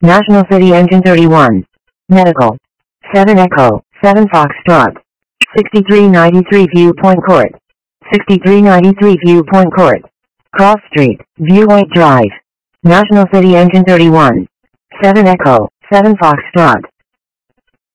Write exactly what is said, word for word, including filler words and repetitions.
National City Engine thirty-one. Medical. seven Echo, seven Foxtrot. sixty-three ninety-three Viewpoint Court. sixty-three ninety-three Viewpoint Court. Cross Street, Viewpoint Drive. National City Engine thirty-one. seven Echo, seven Foxtrot.